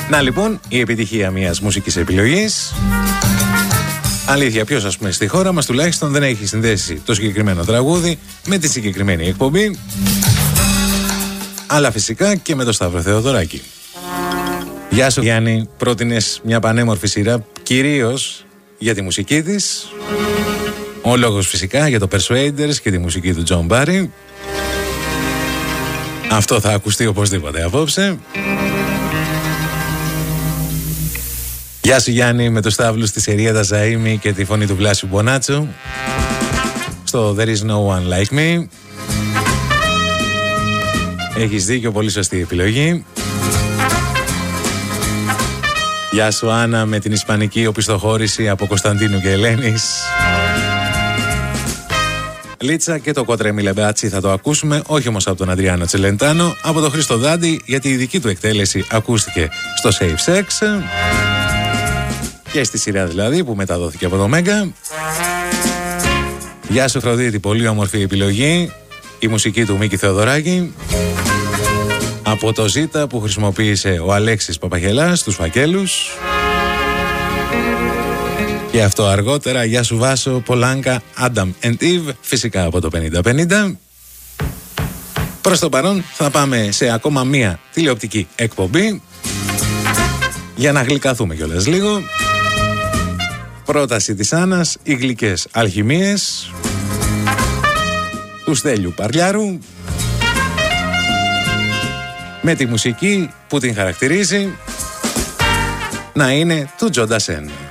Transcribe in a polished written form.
Να λοιπόν, η επιτυχία μιας μουσικής επιλογής. Αλήθεια, ποιος ας πούμε στη χώρα μας τουλάχιστον δεν έχει συνδέσει το συγκεκριμένο τραγούδι με τη συγκεκριμένη εκπομπή. Αλλά φυσικά και με το Σταύρο Θεοδωράκη. Γεια σου Γιάννη, πρότεινες μια πανέμορφη σειρά κυρίως για τη μουσική της. Ο λόγος φυσικά για το Persuaders και τη μουσική του John Barry. Αυτό θα ακουστεί οπωσδήποτε απόψε. Γεια σου Γιάννη, με το Σταύλου στη Σεριέτα Ζαΐμι και τη φωνή του Βλάσιου Μπονάτσου στο There is no one like me. Έχεις δίκιο, πολύ σωστή επιλογή. Γεια σου Άννα με την ισπανική οπισθοχώρηση από Κωνσταντίνου και Ελένης. Λίτσα και το Κότρε Μιλεμπάτσι θα το ακούσουμε, όχι όμως από τον Αντριάνο Τσελεντάνο, από τον Χρήστο Δάντη, γιατί η δική του εκτέλεση ακούστηκε στο Safe Sex και στη σειρά δηλαδή που μεταδόθηκε από το Μέγκα. Γεια σου Φροδίτη, πολύ όμορφη επιλογή, η μουσική του Μίκη Θεοδωράκη από το Ζήτα που χρησιμοποίησε ο Αλέξης Παπαχελάς στους φακέλους. Και αυτό αργότερα. Γεια σου Βάσο, Πολάνκα, Άνταμ and Eve, φυσικά από το 50-50. Προς το παρόν θα πάμε σε ακόμα μία τηλεοπτική εκπομπή για να γλυκαθούμε κιόλας λίγο. Πρόταση της Άννας, οι γλυκές αλχημίες του Στέλιου Παρλιάρου, με τη μουσική που την χαρακτηρίζει να είναι του Τζον Ντασέν.